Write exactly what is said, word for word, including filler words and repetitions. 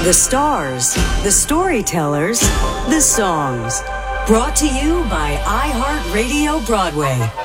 The stars, the storytellers, the songs. Brought to you by iHeartRadio Broadway.